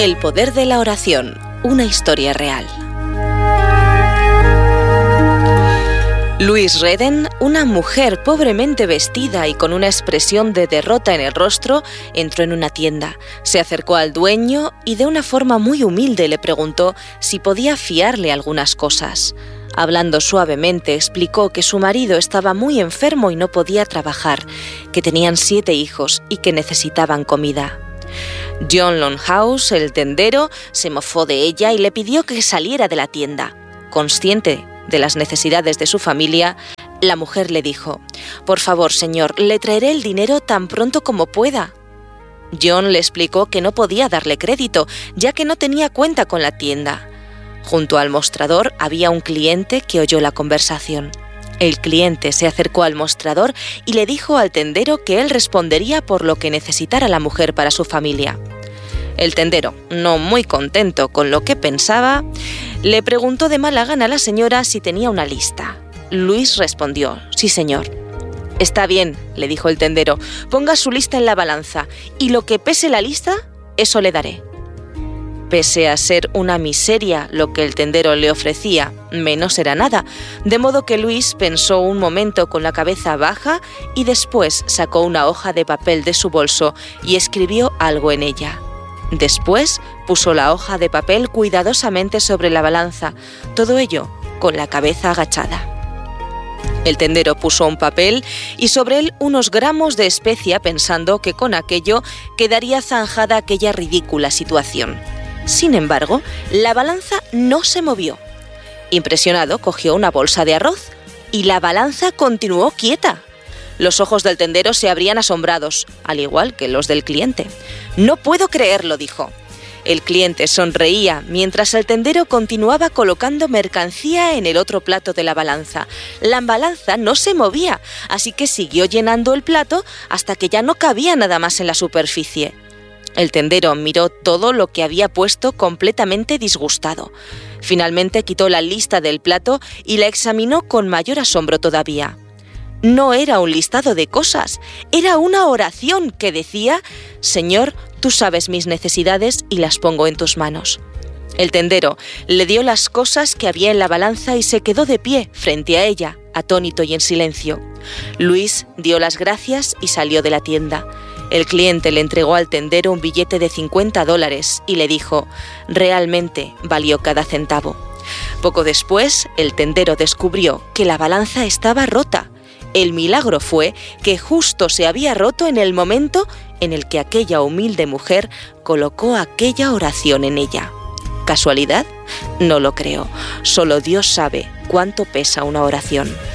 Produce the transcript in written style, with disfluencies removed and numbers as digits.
El poder de la oración, una historia real. Louise Redden, una mujer pobremente vestida y con una expresión de derrota en el rostro, entró en una tienda, se acercó al dueño y de una forma muy humilde le preguntó si podía fiarle algunas cosas. Hablando suavemente, explicó que su marido estaba muy enfermo y no podía trabajar, que tenían 7 hijos y que necesitaban comida. John Longhouse, el tendero, se mofó de ella y le pidió que saliera de la tienda. Consciente de las necesidades de su familia, la mujer le dijo: «Por favor, señor, le traeré el dinero tan pronto como pueda». John le explicó que no podía darle crédito, ya que no tenía cuenta con la tienda. Junto al mostrador había un cliente que oyó la conversación. El cliente se acercó al mostrador y le dijo al tendero que él respondería por lo que necesitara la mujer para su familia. El tendero, no muy contento con lo que pensaba, le preguntó de mala gana a la señora si tenía una lista. Louise respondió: «Sí, señor». «Está bien», le dijo el tendero, «ponga su lista en la balanza y lo que pese la lista, eso le daré». Pese a ser una miseria lo que el tendero le ofrecía, menos era nada, de modo que Louise pensó un momento con la cabeza baja y después sacó una hoja de papel de su bolso y escribió algo en ella. Después puso la hoja de papel cuidadosamente sobre la balanza, todo ello con la cabeza agachada. El tendero puso un papel y sobre él unos gramos de especia, pensando que con aquello quedaría zanjada aquella ridícula situación. Sin embargo, la balanza no se movió. Impresionado, cogió una bolsa de arroz y la balanza continuó quieta. Los ojos del tendero se abrían asombrados, al igual que los del cliente. «No puedo creerlo», dijo. El cliente sonreía mientras el tendero continuaba colocando mercancía en el otro plato de la balanza. La balanza no se movía, así que siguió llenando el plato hasta que ya no cabía nada más en la superficie. El tendero miró todo lo que había puesto completamente disgustado. Finalmente quitó la lista del plato y la examinó con mayor asombro todavía. No era un listado de cosas, era una oración que decía: «Señor, tú sabes mis necesidades y las pongo en tus manos». El tendero le dio las cosas que había en la balanza y se quedó de pie frente a ella, atónito y en silencio. Louise dio las gracias y salió de la tienda. El cliente le entregó al tendero un billete de $50 y le dijo: «Realmente valió cada centavo». Poco después, el tendero descubrió que la balanza estaba rota. El milagro fue que justo se había roto en el momento en el que aquella humilde mujer colocó aquella oración en ella. ¿Casualidad? No lo creo. Solo Dios sabe cuánto pesa una oración.